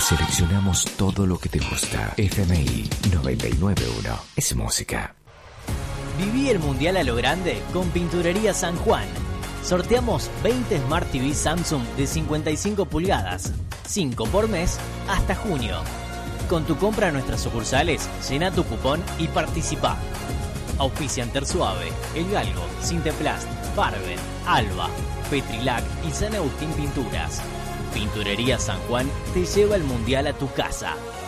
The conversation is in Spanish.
Seleccionamos todo lo que te gusta. FMI 991 es música. Viví el mundial a lo grande con Pinturería San Juan. Sorteamos 20 Smart TV Samsung de 55 pulgadas, 5 por mes hasta junio. Con tu compra en nuestras sucursales, llena tu cupón y participa. Auspician Tersuave, El Galgo, Sinteplast, Farben, Alba, Petrilac y San Agustín Pinturas. Pinturería San Juan te lleva el mundial a tu casa.